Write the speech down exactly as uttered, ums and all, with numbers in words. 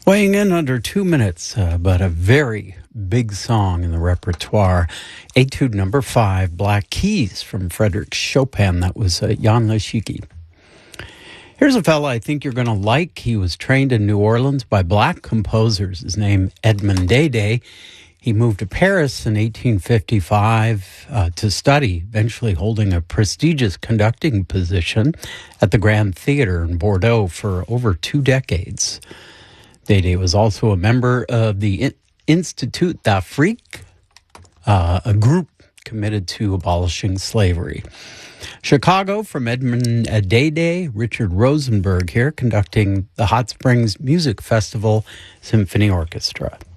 Weighing in under two minutes, uh, but a very big song in the repertoire. Etude number five, Black Keys from Frédéric Chopin. That was uh, Jan Leschicki. Here's a fella I think you're going to like. He was trained in New Orleans by black composers. His name, Edmond Dede. He moved to Paris in eighteen fifty-five uh, to study, eventually holding a prestigious conducting position at the Grand Theatre in Bordeaux for over two decades. Dede was also a member of the Institut d'Afrique, uh, a group committed to abolishing slavery. Chicago, from Edmond Dede, Richard Rosenberg here, conducting the Hot Springs Music Festival Symphony Orchestra.